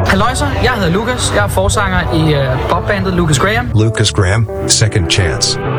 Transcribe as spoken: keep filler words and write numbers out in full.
Halløjsa, jeg hedder Lukas. Jeg er forsanger i uh, popbandet Lucas Graham. Lucas Graham, Second Chance.